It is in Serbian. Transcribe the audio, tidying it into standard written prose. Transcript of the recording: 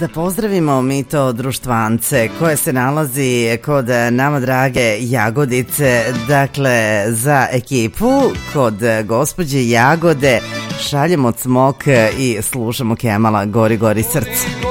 Da pozdravimo mi to društvance koje se nalazi kod nama drage Jagodice. Dakle, za ekipu kod gospođe Jagode šaljemo cmok i slušamo Kemala Gori gori srce.